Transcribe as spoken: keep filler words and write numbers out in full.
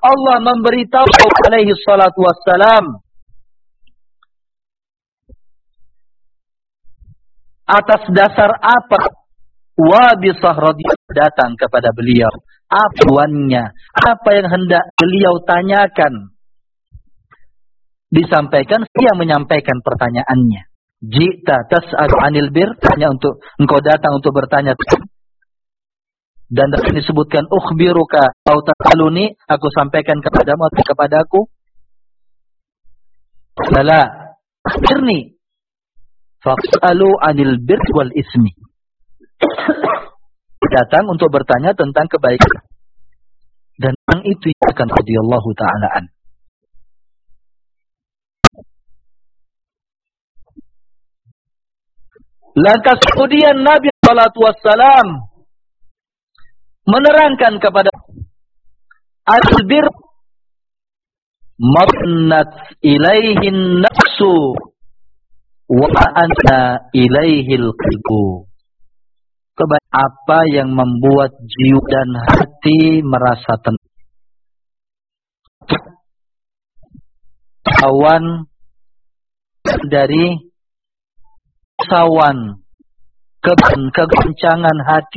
Allah memberitahu alaihi salatu wassalam atas dasar apa Wabisah radhiyallahu datang kepada beliau. Apa tujuannya? Apa yang hendak beliau tanyakan? Disampaikan, dia menyampaikan pertanyaannya. Jita tas'al 'anil bir, hanya untuk engkau datang untuk bertanya. Dan dapat disebutkan ukhbiruka au tasaluni, aku sampaikan kepadamu atau kepadaku. Lala, akhirni fas'alu 'anil bir wal ismi. Datang untuk bertanya tentang kebaikan. Dan yang itu akan radhiyallahu ta'ala an. Lantas kemudian Nabi sallallahu alaihi wasallam menerangkan kepada al-bir matnat ilaihin nafsu wa anna ilaihil qalbu. Kebaikan apa yang membuat jiwa dan hati merasa tenang. Awan dari sawan kegencangan hati